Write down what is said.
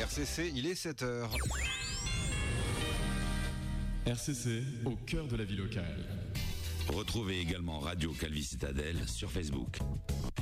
RCC, il est 7h. RCC, au cœur de la vie locale. Retrouvez également Radio Calvi Citadelle sur Facebook.